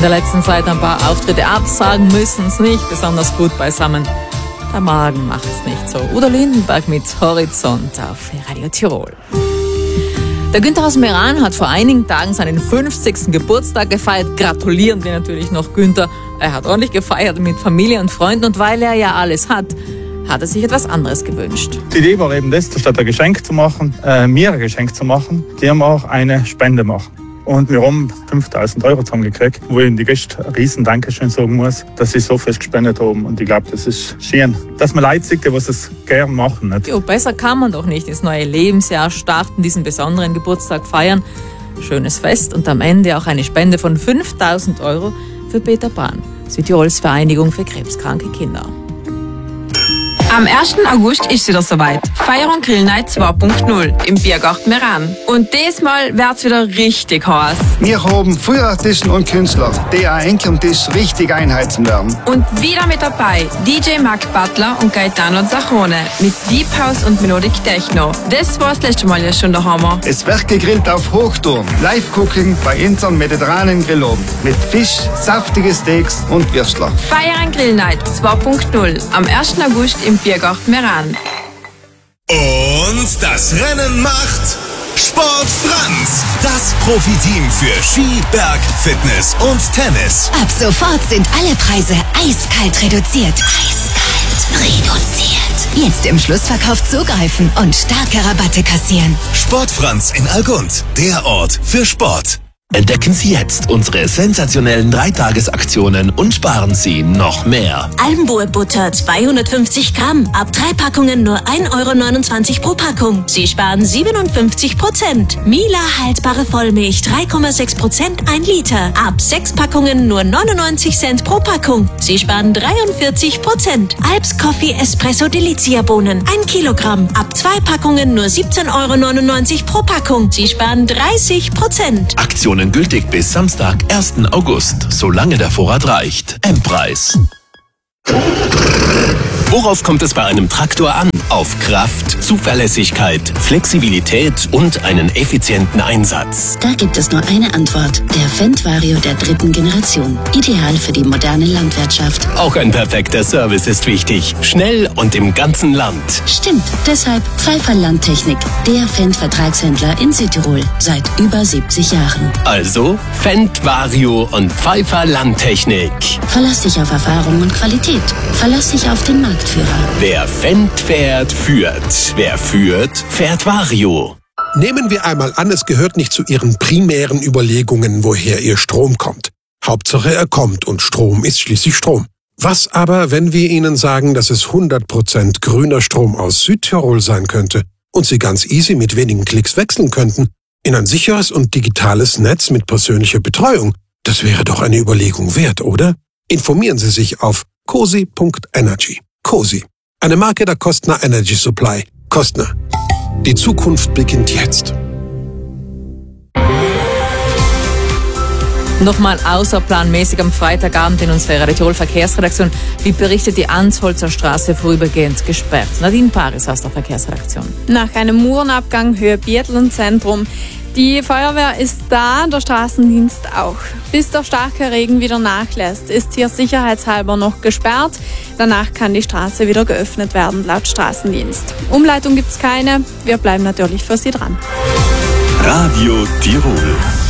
der letzten Zeit ein paar Auftritte absagen, müssen es nicht besonders gut beisammen. Der Magen macht's nicht so. Udo Lindenberg mit Horizont auf Radio Tirol. Der Günther aus Meran hat vor einigen Tagen seinen 50. Geburtstag gefeiert. Gratulieren wir natürlich noch Günther. Er hat ordentlich gefeiert mit Familie und Freunden und weil er ja alles hat er sich etwas anderes gewünscht. Die Idee war eben das, statt ein Geschenk zu machen, mir ein Geschenk zu machen, die haben auch eine Spende machen. Und wir haben 5.000 € zusammengekriegt, wo ich den Gästen ein riesen Dankeschön sagen muss, dass sie so viel gespendet haben. Und ich glaube, das ist schön, dass man Leute sieht, die es gerne machen. Nicht? Jo, besser kann man doch nicht ins neue Lebensjahr starten, diesen besonderen Geburtstag feiern. Schönes Fest und am Ende auch eine Spende von 5.000 € für Peter Pan, Südtirols Vereinigung für krebskranke Kinder. Am 1. August ist wieder soweit. Feier- und Grillnight 2.0 im Biergarten Meran. Und diesmal wird's wieder richtig heiß. Wir haben Feuerartisten und Künstler, die auch Enkel am Tisch richtig einheizen werden. Und wieder mit dabei DJ Mark Butler und Gaetano Zachone mit Deep House und Melodic Techno. Das war das letzte Mal ja schon der Hammer. Es wird gegrillt auf Hochtouren. Live-Cooking bei unserem mediterranen Grilloben. Mit Fisch, saftige Steaks und Würstler. Feier- und Grillnight 2.0 am 1. August im Biergarten Meran. Und das Rennen macht Sport Franz, das Profiteam für Ski, Berg, Fitness und Tennis. Ab sofort sind alle Preise eiskalt reduziert. Eiskalt reduziert. Jetzt im Schlussverkauf zugreifen und starke Rabatte kassieren. Sport Franz in Algund, der Ort für Sport. Entdecken Sie jetzt unsere sensationellen 3-Tages-Aktionen und sparen Sie noch mehr. Almboer Butter 250 Gramm. Ab 3 Packungen nur 1,29 € pro Packung. Sie sparen 57%. Mila haltbare Vollmilch 3,6% 1 Liter. Ab 6 Packungen nur 99 Cent pro Packung. Sie sparen 43%. Alps Coffee Espresso Delizia Bohnen 1 Kilogramm. Ab 2 Packungen nur 17,99 € pro Packung. Sie sparen 30%. Aktionen gültig bis Samstag, 1. August, solange der Vorrat reicht. M-Preis. Worauf kommt es bei einem Traktor an? Auf Kraft, Zuverlässigkeit, Flexibilität und einen effizienten Einsatz. Da gibt es nur eine Antwort. Der Fendt Vario der 3. Generation. Ideal für die moderne Landwirtschaft. Auch ein perfekter Service ist wichtig. Schnell und im ganzen Land. Stimmt. Deshalb Pfeiffer Landtechnik. Der Fendt-Vertragshändler in Südtirol. Seit über 70 Jahren. Also Fendt Vario und Pfeiffer Landtechnik. Verlass dich auf Erfahrung und Qualität. Verlass dich auf den Marktführer. Wer Fendt fährt, führt. Wer führt, fährt Vario. Nehmen wir einmal an, es gehört nicht zu Ihren primären Überlegungen, woher Ihr Strom kommt. Hauptsache er kommt und Strom ist schließlich Strom. Was aber, wenn wir Ihnen sagen, dass es 100% grüner Strom aus Südtirol sein könnte und Sie ganz easy mit wenigen Klicks wechseln könnten in ein sicheres und digitales Netz mit persönlicher Betreuung? Das wäre doch eine Überlegung wert, oder? Informieren Sie sich auf cosi.energy. Cosi, eine Marke der Kostner Energy Supply. Kostner. Die Zukunft beginnt jetzt. Nochmal außerplanmäßig am Freitagabend in unserer Radio Tirol Verkehrsredaktion. Wie berichtet die Ansholzer Straße vorübergehend gesperrt? Nadine Paris aus der Verkehrsredaktion. Nach einem Murenabgang Höhe Bietteln Zentrum. Die Feuerwehr ist da, der Straßendienst auch. Bis der starke Regen wieder nachlässt, ist hier sicherheitshalber noch gesperrt. Danach kann die Straße wieder geöffnet werden, laut Straßendienst. Umleitung gibt's keine. Wir bleiben natürlich für Sie dran. Radio Tirol.